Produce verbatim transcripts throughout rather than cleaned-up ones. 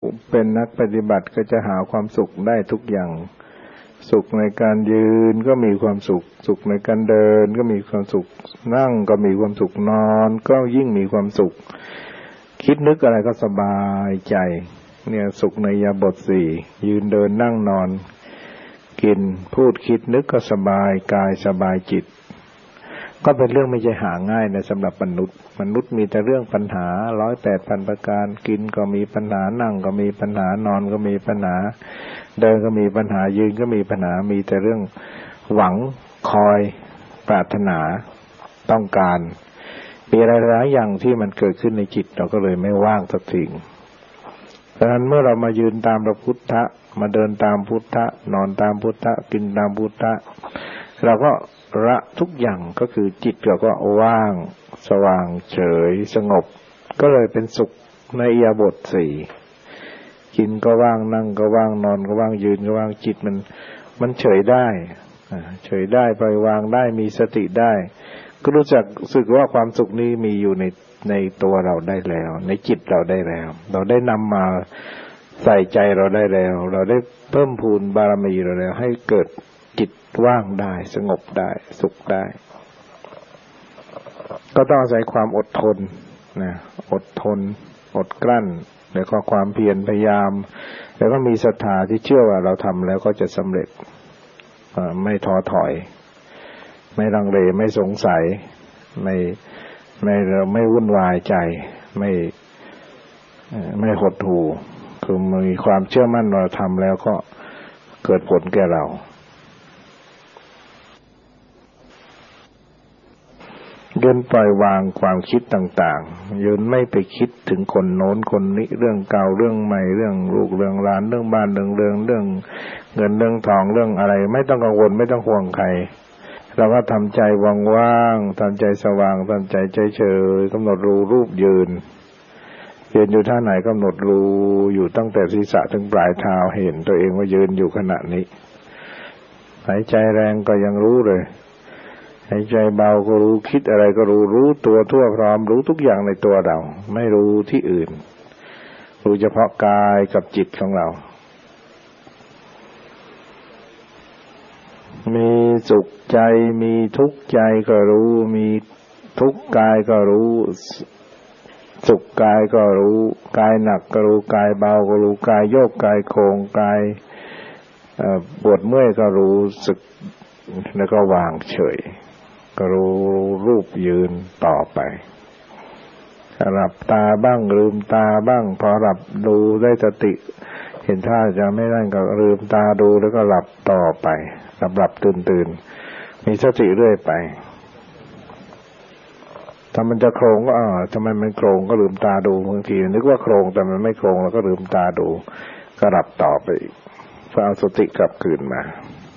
เป็นนักปฏิบัติก็จะหาความสุขได้ทุกอย่างสุขในการยืนก็มีความสุขสุขในการเดินก็มีความสุขนั่งก็มีความสุขนอนก็ยิ่งมีความสุขคิดนึกอะไรก็สบายใจเนี่ยสุขในอิริยาบถสี่ยืนเดินนั่งนอนกินพูดคิดนึกก็สบายกายสบายจิตก็เป็นเรื่องไม่ใช่หาง่ายนะสำหรับมนุษย์มนุษย์มีแต่เรื่องปัญหาร้อยแปดพันประการกินก็มีปัญหานั่งก็มีปัญหานอนก็มีปัญหาเดินก็มีปัญหายืนก็มีปัญหามีแต่เรื่องหวังคอยปรารถนาต้องการมีหลายๆอย่างที่มันเกิดขึ้นในจิตเราก็เลยไม่ว่างสักทีดังนั้นเมื่อเรามายืนตามพระพุทธะมาเดินตามพุทธะนอนตามพุทธะกินตามพุทธะเราก็ละทุกอย่างก็คือจิตเราก็ว่างสว่างเฉยสงบก็เลยเป็นสุขในอิริยาบถสี่กินก็ว่างนั่งก็ว่างนอนก็ว่างยืนก็ว่างจิตมันมันเฉยได้เฉยได้ปล่อยวางได้มีสติได้ก็รู้จักสึกว่าความสุขนี้มีอยู่ในในตัวเราได้แล้วในจิตเราได้แล้วเราได้นำมาใส่ใจเราได้แล้วเราได้เพิ่มพูนบารมีเราแล้วให้เกิดจิตว่างได้สงบได้สุขได้ก็ต้องอาศัยความอดทนนะอดทนอดกลั้นแล้วก็ความเพียรพยายามแล้วก็มีศรัทธาที่เชื่อว่าเราทำแล้วก็จะสำเร็จไม่ท้อถอยไม่ลังเลไม่สงสัยไม่ไม่เราไม่วุ่นวายใจไม่ไม่หดหู่คือมีความเชื่อมั่นว่าทำแล้วก็เกิดผลแก่เรายืนปล่อยวางความคิดต่างๆยืนไม่ไปคิดถึงคนโน้นคนนี้เรื่องเก่าเรื่องใหม่เรื่องลูกเรื่องหลานเรื่องบ้านเรื่องเรื่องเรื่องเงินเรื่องทองเรื่องอะไรไม่ต้องกังวลไม่ต้องห่วงใครเราก็ทำใจว่างๆทำใจสว่างทำใจเฉยๆกำหนดรู้รูปยืนยืนอยู่ท่าไหนกำหนดรู้อยู่ตั้งแต่ศีรษะถึงปลายเท้าเห็นตัวเองว่ายืนอยู่ขณะนี้หายใจแรงก็ยังรู้เลยหายใจเบาก็รู้คิดอะไรก็รู้รู้ตัวทั่วพร้อมรู้ทุกอย่างในตัวเราไม่รู้ที่อื่นรู้เฉพาะกายกับจิตของเรามีสุขใจมีทุกข์ใจก็รู้มีทุกข์กายก็รู้สุขกายก็รู้กายหนักก็รู้กายเบาก็รู้กายโยกกายโครงกายปวดเมื่อยก็รู้สึกแล้วก็วางเฉยก็รู้รูปยืนต่อไปหลับตาบ้างลืมตาบ้างพอหลับดูได้สติเห็นท่าจะไม่นั่นก็ลืมตาดูแล้วก็หลับต่อไปหลับหลับตื่นตื่นมีสติเรื่อยไปถ้ามันจะโครงก็อ่าทำไมมันโครงก็ลืมตาดูบางทีนึกว่าโครงแต่มันไม่โครงแล้วก็ลืมตาดูก็หลับต่อไปเพื่อเอาสติกลับคืนมา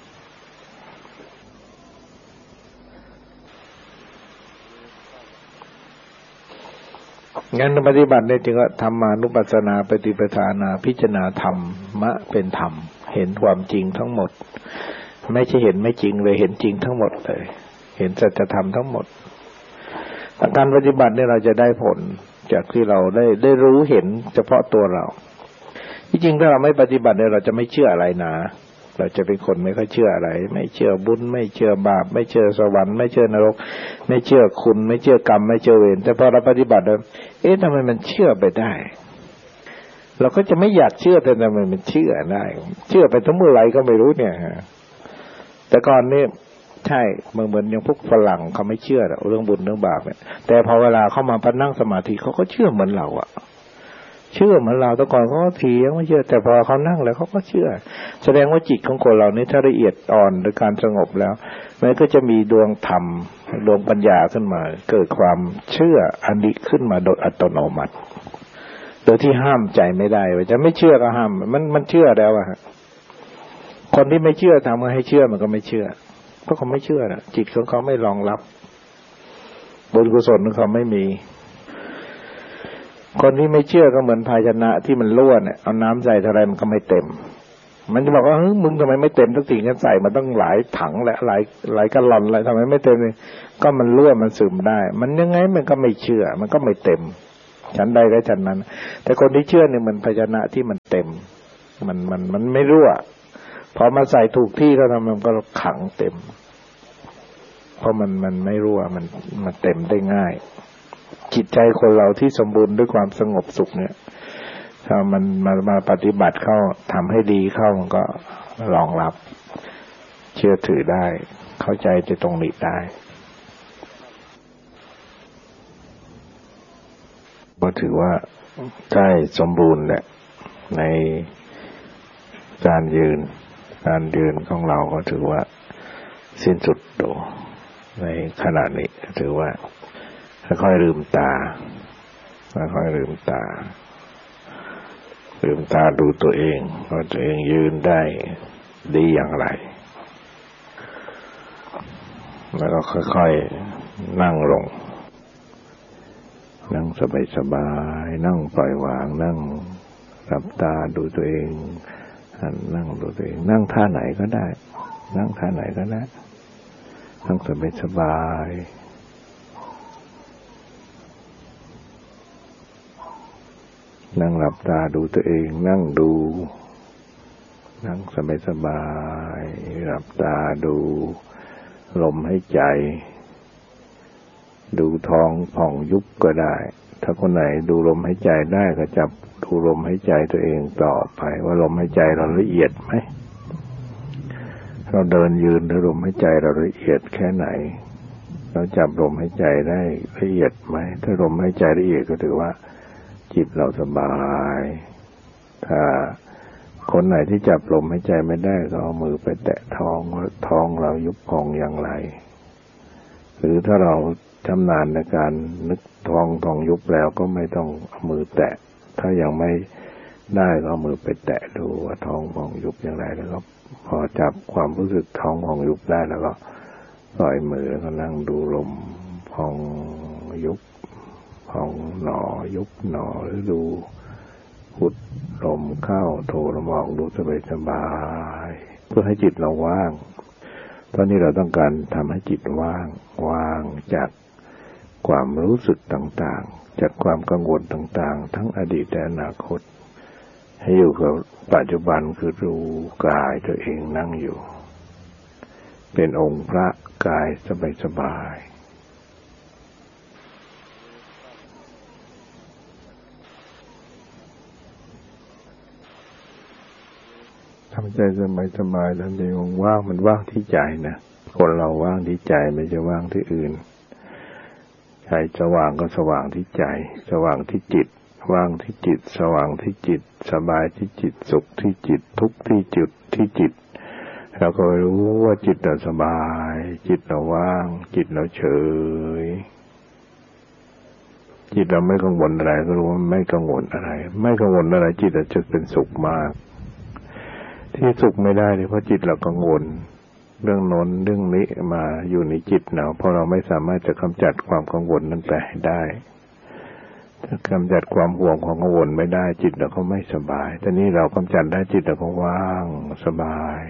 งั้นปฏิบัติเนี่ยจึงว่าธรรมานุปัสสนาปฏิปทานาพิจารณาธรรมะเป็นธรรมเห็นความจริงทั้งหมดไม่ใช่เห็นไม่จริงเลยเห็นจริงทั้งหมดเลยเห็นสัจธรรมทั้งหมดการปฏิบัติเนี่ยเราจะได้ผลจากที่เราได้ได้รู้เห็นเฉพาะตัวเราที่จริงถ้าเราไม่ปฏิบัติเนี่ยเราจะไม่เชื่ออะไรนะเราจะเป็นคนไม่ค่อยเชื่ออะไรไม่เชื่อบุญไม่เชื่อบาปไม่เชื่อสวรรค์ไม่เชื่อนรกไม่เชื่อคุณไม่เชื่อกรรมไม่เชื่อเวรแต่พอเราปฏิบัติแล้วเอ๊ะทำไมมันเชื่อไปได้เราก็จะไม่อยากเชื่อแต่ทำไมมันเชื่อได้เชื่อไปทั้งเมื่อไรก็ไม่รู้เนี่ยแต่ก่อนนี่ใช่เหมือนเหมือนอย่างพวกฝรั่งเขาไม่เชื่อเรื่องบุญเรื่องบาปเนี่ยแต่พอเวลาเข้ามาพักนั่งสมาธิเขาก็เชื่อเหมือนเราอะเชื่อเหมือนเราแต่ก่อนเขาก็เถียงไม่เชื่อแต่พอเขานั่งแล้วเขาก็เชื่อแสดงว่าจิตของคนเรานี่ถ้าละเอียดอ่อนหรือการสงบแล้วมันก็จะมีดวงธรรมดวงปัญญาขึ้นมาเกิดความเชื่ออันนี้ขึ้นมาโดยอัตโนมัติโดยที่ห้ามใจไม่ได้ว่าจะไม่เชื่อก็ห้ามมันมันเชื่อแล้วอะคนที่ไม่เชื่อทำให้เชื่อมันก็ไม่เชื่อเพราะเขาไม่เชื่อนะจิตของเขาไม่รองรับบุญกุศลของเขาไม่มีคนที่ไม่เชื่อก็เหมือนภาชนะที่มันรั่วเนี่ยเอาน้ำใส่เท่าไรมันก็ไม่เต็มมันจะบอกว่าเฮ้ยมึงทำไมไม่เต็มสักทีงั้นใส่มาต้องหลายถังและหลายหลายกะลอนอะไรทำไมไม่เต็มเลยก็มันรั่วมันซึมได้มันยังไงมันก็ไม่เชื่อมันก็ไม่เต็มฉันใดก็ฉันนั้นแต่คนที่เชื่อเนี่ยมันภาชนะที่มันเต็มมันมันมันไม่รั่วพอมาใส่ถูกที่ก็ทำมันก็ขังเต็มเพราะมันมันไม่รั่วมันมันเต็มได้ง่ายจิตใจคนเราที่สมบูรณ์ด้วยความสงบสุขเนี่ยถ้ามันมามาปฏิบัติเข้าทำให้ดีเข้ามันก็รองรับเชื่อถือได้เข้าใจจะตรงนี้ได้ก็ถือว่าใกล้สมบูรณ์แหละในการยืนการยืนของเราก็ถือว่าสิ้นสุดโดในขณะนี้ถือว่าค่อยๆลืมตาค่อยๆลืมตาลืมตาดูตัวเองว่าตัวเองยืนได้ดีอย่างไรแล้วก็ค่อยๆนั่งลงนั่งสบายๆนั่งปล่อยวางนั่งหลับตาดูตัวเองนั่งดูตัวเองนั่งท่าไหนก็ได้นั่งท่าไหนก็ได้นั่งสบายๆนั่งหลับตาดูตัวเองนั่งดูนั่งสบายๆหลับตาดูลมหายใจดูท้องผ่องยุบก็ได้ถ้าคนไหนดูลมหายใจได้ก็จับดูลมหายใจตัวเองต่อไปว่าลมหายใจเราละเอียดไหมเราเดินยืนแล้วลมหายใจเราละเอียดแค่ไหนเราจับลมหายใจได้ละเอียดไหมถ้าลมหายใจละเอียดก็ถือว่าจิตเราสบายถ้าคนไหนที่จับลมหายใจไม่ได้ก็เอามือไปแตะท้องว่าท้องเรายุบพองอย่างไรหรือถ้าเราชำนาญในการนึกท้องท้องยุบแล้วก็ไม่ต้องเอามือแตะถ้ายังไม่ได้ก็เอามือไปแตะดูว่าท้องพองยุบอย่างไรแล้วก็พอจับความรู้สึกท้องพองยุบได้แล้วก็ปล่อยมือแล้วก็นั่งดูลมพองยุบพองหนอยุบหนอหรือดูพุทลมเข้าโทลมออกดูสบายๆเพื่อให้จิตเราว่างตอนนี้เราต้องการทำให้จิตว่างว่างจากความรู้สึกต่างๆจากความกังวลต่างๆทั้งอดีตและอนาคตให้อยู่กับปัจจุบันคือรู้กายตัวเองนั่งอยู่เป็นองค์พระกายสบายๆทำใจสบายๆแล้วเดี๋ยวว่างมันว่างที่ใจนะคนเราว่างที่ใจไม่ใช่ว่างที่อื่นใจสว่างก็สว่างที่ใจสว่างที่จิตว่างที่จิตสว่างที่จิตสบายที่จิตสุขที่จิตทุกข์ที่จิตที่จิตเราก็รู้ว่าจิตเราสบายจิตเราว่างจิตเราเฉยจิตเราไม่กังวลอะไรก็รู้ว่าไม่กังวลอะไรไม่กังวลอะไรจิตเราจะเป็นสุขมากที่สุขไม่ได้เลยเพราะจิตเรากังวลเรื่องโน้นเรื่องนี้มาอยู่ในจิตเราเพราะเราไม่สามารถจะกำจัดความกังวลนั้นไปได้ถ้ากำจัดความห่วงของกังวลไม่ได้จิตเราก็ไม่สบายแต่นี้เรากำจัดได้จิตเราก็ว่างสบาย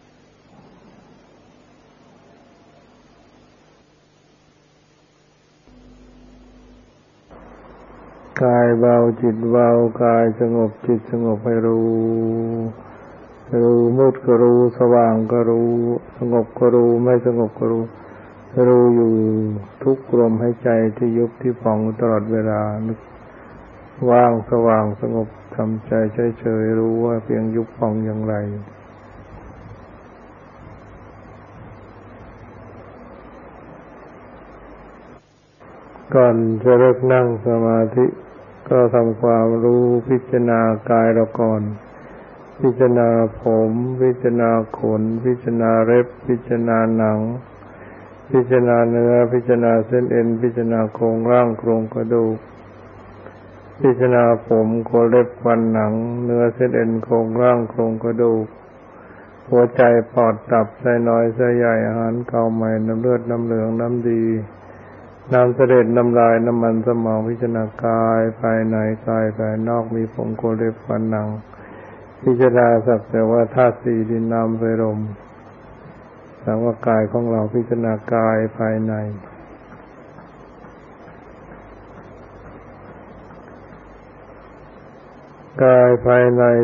กายเบาจิตเบากายสงบจิตสงบให้รู้รู้มืดก็รู้สว่างก็รู้สงบก็รู้ไม่สงบก็รู้รู้อยู่ทุกลมหายใจที่ยุบที่พองตลอดเวลานึกว่างสว่างสงบทำใจเฉยๆรู้ว่าเพียงยุบพองอย่างไรก่อนจะเลิกนั่งสมาธิก็ทำความรู้พิจารณากายเราก่อนพิจารณาผมพิจารณาขนพิจารณาเล็บพิจารณาหนังพิจารณาเนื้อพิจารณาเส้นเอ็นพิจารณาโครงร่างโครงกระดูกพิจารณาผมขนเล็บฟันหนังเนื้อเส้นเอ็นโครงร่างโครงกระดูกหัวใจปอดตับไส้น้อยไส้ใหญ่อาหารเก่าใหม่น้ำเลือดน้ำเหลืองน้ำดีน้ำเสด็จน้ำลายน้ำมันสมองพิจารณากายภายในกายภายนอกมีผมขนเล็บฟันหนังพิจารณาสักแต่ว่าธาตุสี่ดินน้ำไฟลมสังว่ากายของเราพิจารณากายภายในกายภายใน